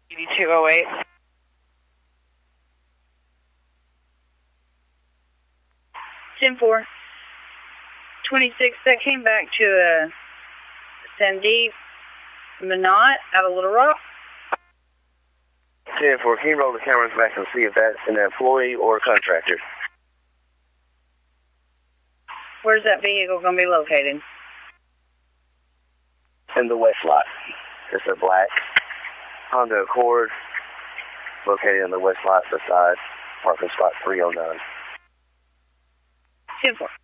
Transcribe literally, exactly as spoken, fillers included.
eighty-two oh eight. ten four. twenty-six, that came back to uh, Sandeep Manat out of Little Rock. ten four, can you roll the cameras back and see if that's an employee or a contractor? Where's that vehicle going to be located? In the west lot. It's a black Honda Accord located in the west lot beside parking spot three oh nine. ten four.